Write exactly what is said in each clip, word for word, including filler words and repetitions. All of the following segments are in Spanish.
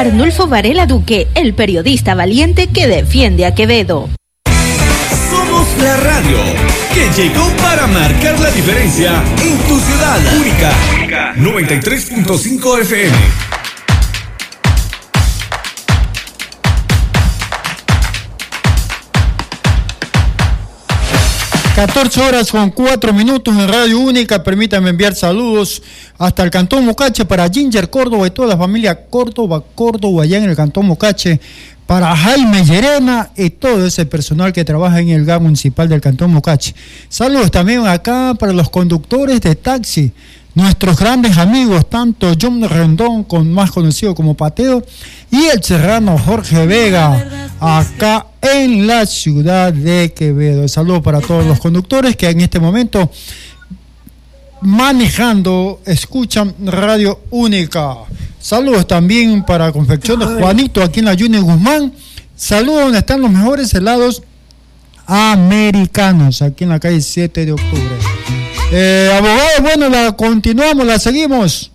Arnulfo Varela Duque, el periodista valiente que defiende a Quevedo. Somos la radio que llegó para marcar la diferencia en tu ciudad. Única, noventa y tres punto cinco F M. catorce horas con cuatro minutos en Radio Única. Permítanme enviar saludos hasta el Cantón Mocache para Ginger Córdoba y toda la familia Córdoba, Córdoba allá en el Cantón Mocache, para Jaime Llerena y todo ese personal que trabaja en el G A M municipal del Cantón Mocache. Saludos también acá para los conductores de taxi, nuestros grandes amigos, tanto John Rendón, con más conocido como Pateo, y el serrano Jorge Vega, acá en la ciudad de Quevedo. Saludos para todos los conductores que en este momento, manejando, escuchan Radio Única. Saludos también para Confecciones Juanito, aquí en la Juni Guzmán. Saludos donde están los mejores helados americanos, aquí en la calle siete de octubre. Eh, abogado, bueno, la continuamos, la seguimos.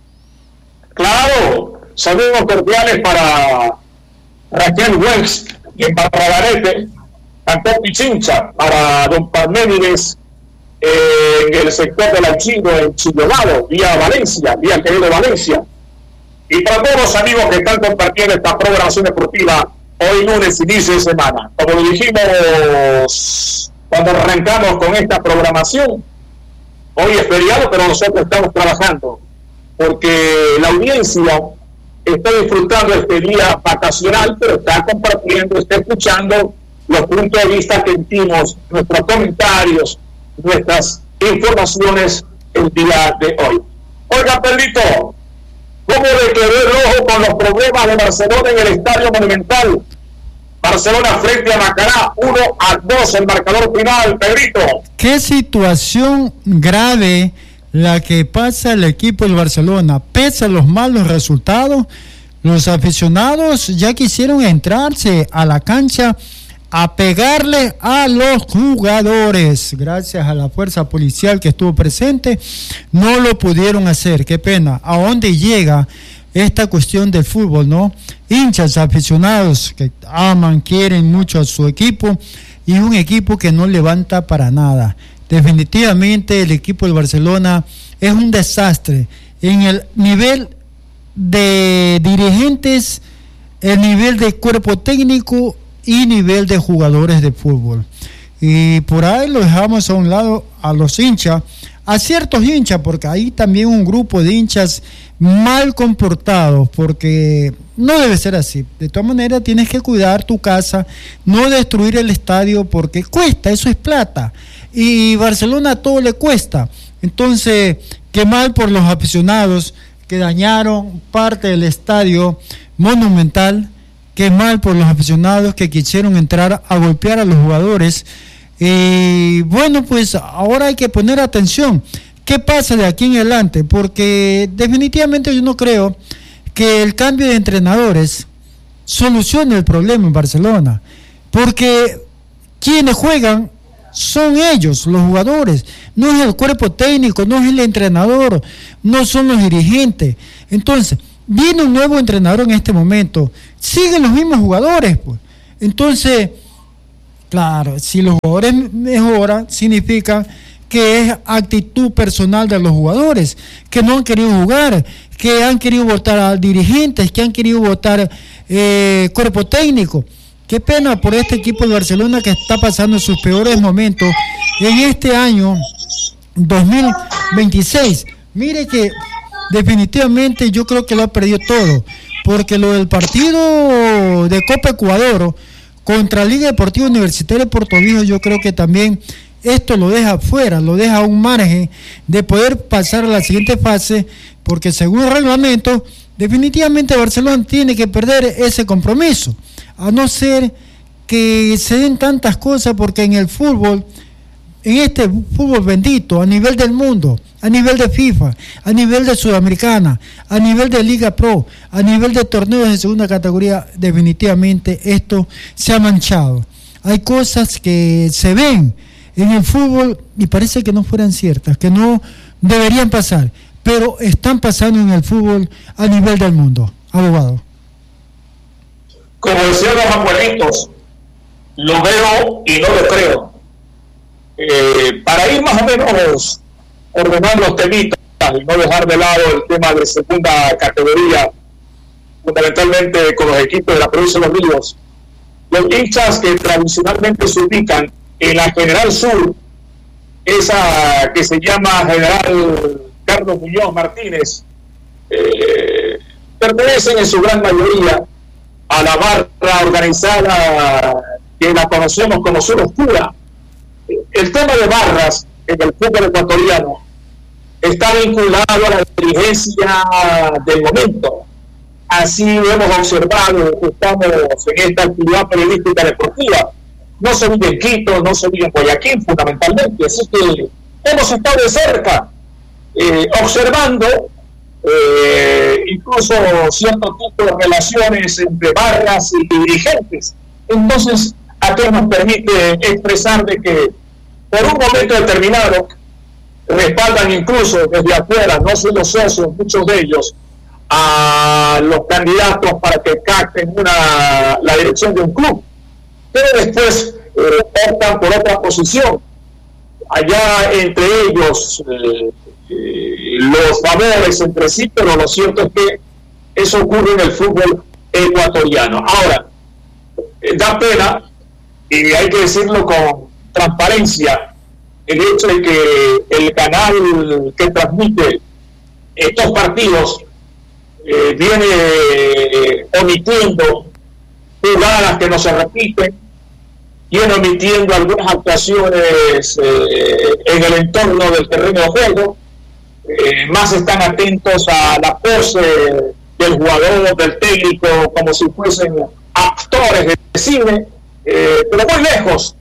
Claro, saludos cordiales para Raquel Wells y en Barbararete, Cantón Pichincha, para don Parménides eh, en el sector del Auchino, en Chillolado, vía Valencia, vía Quevedo Valencia. Y para todos los amigos que están compartiendo esta programación deportiva hoy lunes, inicio de semana. Como lo dijimos cuando arrancamos con esta programación, hoy es feriado, pero nosotros estamos trabajando porque la audiencia está disfrutando este día vacacional, pero está compartiendo, está escuchando los puntos de vista que emitimos, nuestros comentarios, nuestras informaciones el día de hoy. Oiga, Pedrito, ¿cómo le quedó el ojo con los problemas de Barcelona en el Estadio Monumental? Barcelona frente a Macará, uno a dos el marcador final, Pedrito. Qué situación grave la que pasa el equipo del Barcelona. Pese a los malos resultados, los aficionados ya quisieron entrarse a la cancha a pegarle a los jugadores. Gracias a la fuerza policial que estuvo presente, no lo pudieron hacer. Qué pena. ¿A dónde llega esta cuestión del fútbol, no? Hinchas, aficionados que aman, quieren mucho a su equipo y un equipo que no levanta para nada. Definitivamente el equipo del Barcelona es un desastre en el nivel de dirigentes, el nivel de cuerpo técnico y nivel de jugadores de fútbol. Y por ahí lo dejamos a un lado a los hinchas, a ciertos hinchas, porque hay también un grupo de hinchas mal comportados, porque no debe ser así. De todas maneras tienes que cuidar tu casa, no destruir el estadio, porque cuesta, eso es plata, y Barcelona todo le cuesta. Entonces, qué mal por los aficionados que dañaron parte del estadio Monumental, qué mal por los aficionados que quisieron entrar a golpear a los jugadores. Y bueno, pues ahora hay que poner atención. ¿Qué pasa de aquí en adelante? Porque definitivamente yo no creo que el cambio de entrenadores solucione el problema en Barcelona. Porque quienes juegan son ellos, los jugadores. No es el cuerpo técnico, no es el entrenador, no son los dirigentes. Entonces, viene un nuevo entrenador en este momento. Siguen los mismos jugadores, pues. Entonces, claro, si los jugadores mejoran, significa que es actitud personal de los jugadores, que no han querido jugar, que han querido votar a dirigentes, que han querido votar eh, cuerpo técnico. Qué pena por este equipo de Barcelona que está pasando sus peores momentos en este año dos mil veintiséis. Mire que definitivamente yo creo que lo ha perdido todo, porque lo del partido de Copa Ecuador contra Liga Deportiva Universitaria de Puerto Viejo, yo creo que también esto lo deja fuera, lo deja a un margen de poder pasar a la siguiente fase, porque según el reglamento, definitivamente Barcelona tiene que perder ese compromiso, a no ser que se den tantas cosas, porque en el fútbol, en este fútbol bendito, a nivel del mundo, a nivel de FIFA, a nivel de Sudamericana, a nivel de Liga Pro, a nivel de torneos de segunda categoría, definitivamente esto se ha manchado. Hay cosas que se ven en el fútbol y parece que no fueran ciertas, que no deberían pasar, pero están pasando en el fútbol a nivel del mundo. Abogado. como decían los abuelitos, lo veo y no lo creo. Eh, para ir más o menos ordenando los temitas y no dejar de lado el tema de segunda categoría, fundamentalmente con los equipos de la provincia de Los Ríos, los hinchas que tradicionalmente se ubican en la General Sur, esa que se llama General Carlos Muñoz Martínez, eh, pertenecen en su gran mayoría a la barra organizada que la conocemos como Sur Oscura. El tema de barras en el fútbol ecuatoriano está vinculado a la dirigencia del momento. Así lo hemos observado, estamos en esta actividad periodística deportiva. No se vive en Quito, no se vive en Guayaquil fundamentalmente, así que hemos estado de cerca eh, observando eh, incluso cierto tipo de relaciones entre barras y dirigentes. Entonces, aquello nos permite expresar de que por un momento determinado respaldan incluso desde afuera, no son los socios, muchos de ellos, a los candidatos para que capten una, la dirección de un club, pero después eh, optan por otra posición. Allá entre ellos eh, eh, los favores entre sí, pero lo cierto es que eso ocurre en el fútbol ecuatoriano. Ahora, eh, da pena, y hay que decirlo con transparencia, el hecho de que el canal que transmite estos partidos eh, viene eh, omitiendo jugadas que no se repiten, viene omitiendo algunas actuaciones eh, en el entorno del terreno de juego, eh, más están atentos a la pose del jugador, del técnico, como si fuesen actores de cine, eh, pero muy lejos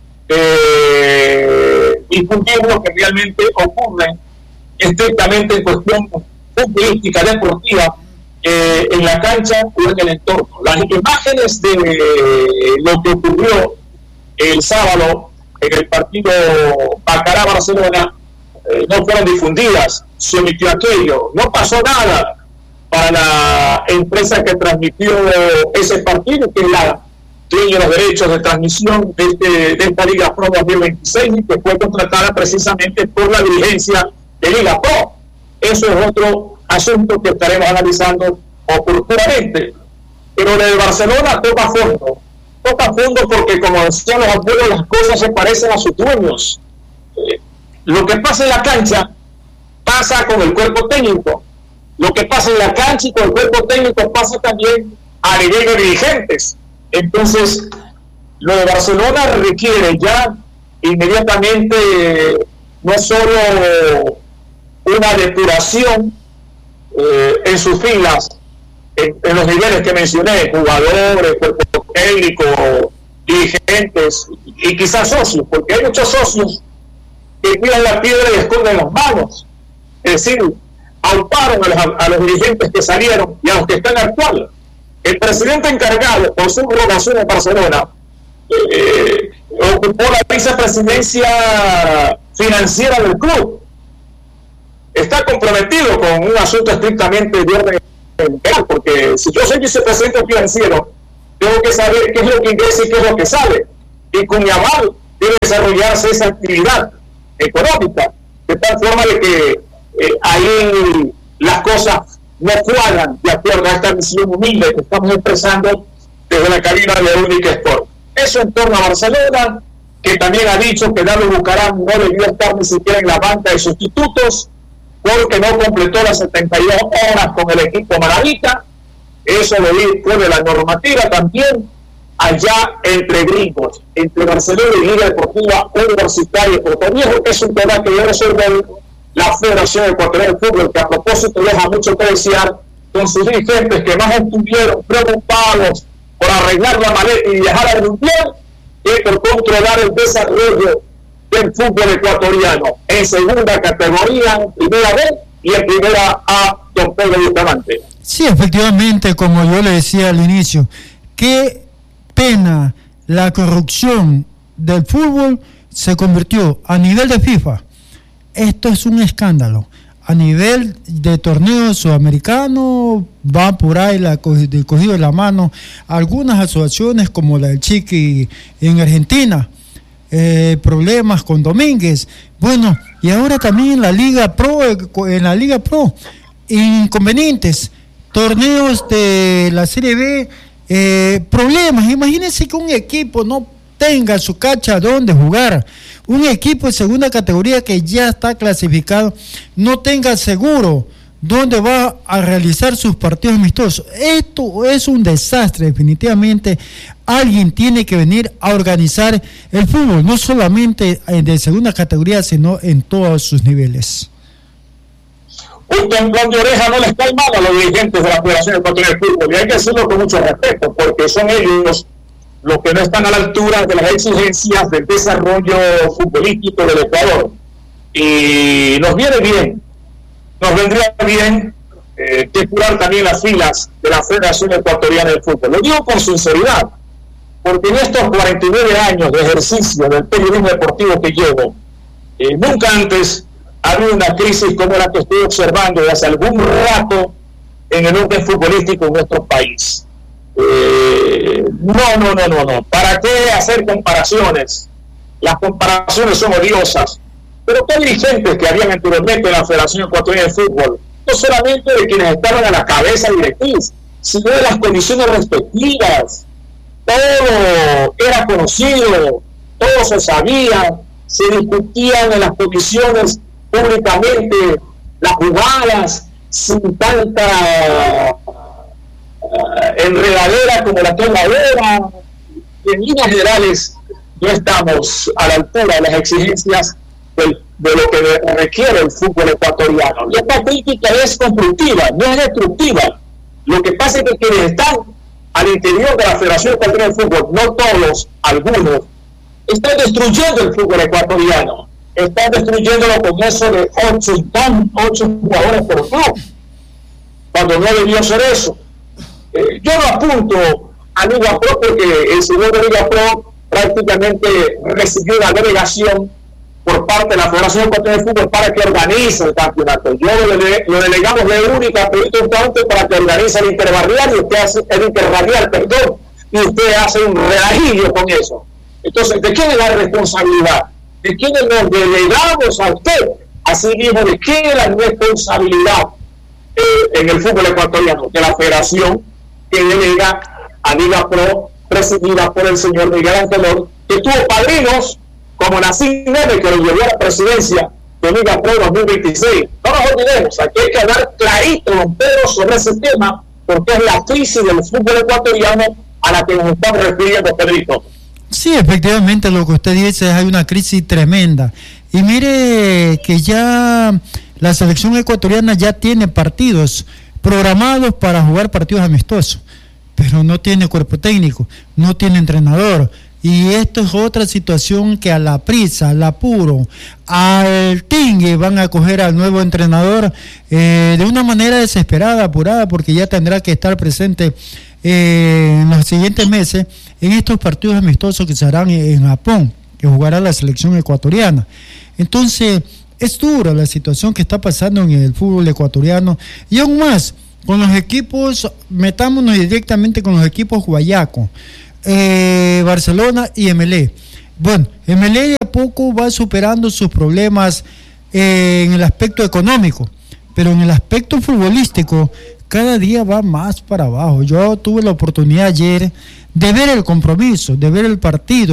de difundir lo que realmente ocurre estrictamente en cuestión futbolística, deportiva, eh, en la cancha o en el entorno. Las imágenes de lo que ocurrió el sábado en el partido Bacará-Barcelona eh, no fueron difundidas, se omitió aquello, no pasó nada para la empresa que transmitió ese partido, que es la dueña de los derechos de transmisión de, este, de esta Liga Pro dos mil veintiséis, y que fue contratada precisamente por la dirigencia de Liga Pro. Eso es otro asunto que estaremos analizando oportunamente. Pero lo de Barcelona toca fondo, toca fondo porque, como decían los abuelos, las cosas se parecen a sus dueños. Eh, lo que pasa en la cancha pasa con el cuerpo técnico. Lo que pasa en la cancha y con el cuerpo técnico pasa también a nivel de dirigentes. Entonces, lo de Barcelona requiere ya inmediatamente no solo una depuración eh, en sus filas, en, en los niveles que mencioné, jugadores, cuerpo técnico, dirigentes y quizás socios, porque hay muchos socios que tiran la piedra y esconden las manos. Es decir, auparon a los, a los dirigentes que salieron y a los que están actuales. El presidente encargado por su relación en Barcelona eh, ocupó la vicepresidencia financiera del club. Está comprometido con un asunto estrictamente de orden legal, porque si yo soy vicepresidente financiero, tengo que saber qué es lo que ingresa y qué es lo que sale. Y con mi aval debe desarrollarse esa actividad económica, de tal forma de que eh, ahí las cosas no cuadran de acuerdo a esta misión humilde que estamos expresando desde la cabina de Única Sport. Eso en torno a Barcelona, que también ha dicho que David Bucaram no debió estar ni siquiera en la banca de sustitutos porque no completó las setenta y dos horas con el equipo Maravita. Eso lo fue de la normativa también allá entre gringos, entre Barcelona y Liga Deportiva Universitaria de Puerto Viejo, que es un tema que yo resuelve la Federación Ecuatoriana de Fútbol, que a propósito deja mucho que desear con sus dirigentes que más estuvieron preocupados por arreglar la maleta y viajar al mundial que por controlar el desarrollo del fútbol ecuatoriano en segunda categoría, en primera B y en primera A, don Pedro Bustamante. Sí, efectivamente, como yo le decía al inicio, qué pena la corrupción del fútbol se convirtió a nivel de FIFA. Esto es un escándalo. a nivel de torneo sudamericano, va por ahí la, de cogido de la mano algunas asociaciones como la del Chiqui en Argentina, eh, problemas con Domínguez, bueno, y ahora también en la Liga Pro, en la Liga Pro, inconvenientes, torneos de la Serie B, eh, problemas. Imagínense que un equipo no tenga su cancha donde jugar, un equipo de segunda categoría que ya está clasificado no tenga seguro donde va a realizar sus partidos amistosos. Esto es un desastre, definitivamente. Alguien tiene que venir a organizar el fútbol, no solamente de segunda categoría, sino en todos sus niveles. Un temblón de oreja no les cae mal a los dirigentes de la Federación Ecuatoriana de Fútbol, y hay que decirlo con mucho respeto, porque son ellos los que no están a la altura de las exigencias del desarrollo futbolístico del Ecuador. Y nos viene bien, nos vendría bien eh, depurar también las filas de la Federación Ecuatoriana de Fútbol. Lo digo con sinceridad, porque en estos cuarenta y nueve años de ejercicio del periodismo deportivo que llevo, eh, nunca antes ha habido una crisis como la que estoy observando desde hace algún rato en el orden futbolístico en nuestro país. Eh, no, no, no, no, no. ¿Para qué hacer comparaciones? Las comparaciones son odiosas. Pero qué dirigentes que habían anteriormente en la Federación Ecuatoriana de Fútbol, no solamente de quienes estaban a la cabeza directriz, sino de las condiciones respectivas. Todo era conocido, todo se sabía, se discutían en las comisiones públicamente las jugadas sin tanta Uh, enredadera como la que es la hora. En líneas generales no estamos a la altura de las exigencias del, de lo que requiere el fútbol ecuatoriano. Y esta crítica es constructiva, no es destructiva. Lo que pasa es que quienes están al interior de la Federación Ecuatoriana de Fútbol, no todos, algunos, están destruyendo el fútbol ecuatoriano, están destruyéndolo con eso de ocho, ocho jugadores por club, cuando no debió ser eso. Eh, yo no apunto a Liga Pro porque el señor de Liga Pro prácticamente recibió una delegación por parte de la Federación Ecuatoriana de Fútbol para que organice el campeonato. Yo lo, dele, lo delegamos de única instante para que organice el interbarrial y usted hace el interbarrial, perdón, y usted hace un relajillo con eso. Entonces, ¿de quién es la responsabilidad? ¿De quién nos delegamos a usted? Así mismo, ¿de quién es la responsabilidad eh, en el fútbol ecuatoriano? De la Federación, que delega a Liga Pro, presidida por el señor Miguel Angelón, que tuvo padrinos como Nacim Neme, que lo llevó a la presidencia de Liga Pro dos mil veintiséis. No nos olvidemos, aquí hay que hablar clarito, don Pedro, sobre ese tema, porque es la crisis del fútbol ecuatoriano a la que nos estamos refiriendo, Pedrito. Sí, efectivamente, lo que usted dice, hay una crisis tremenda. Y mire que ya la selección ecuatoriana ya tiene partidos programados para jugar partidos amistosos, pero no tiene cuerpo técnico, no tiene entrenador, y esto es otra situación que a la prisa, al apuro, al tingue van a coger al nuevo entrenador eh, de una manera desesperada, apurada, porque ya tendrá que estar presente eh, en los siguientes meses en estos partidos amistosos que se harán en Japón, que jugará la selección ecuatoriana. Entonces, es dura la situación que está pasando en el fútbol ecuatoriano, y aún más con los equipos, metámonos directamente con los equipos guayacos, eh, Barcelona y M L E. Bueno, M L E de a poco va superando sus problemas eh, en el aspecto económico, pero en el aspecto futbolístico cada día va más para abajo. Yo tuve la oportunidad ayer de ver el compromiso, de ver el partido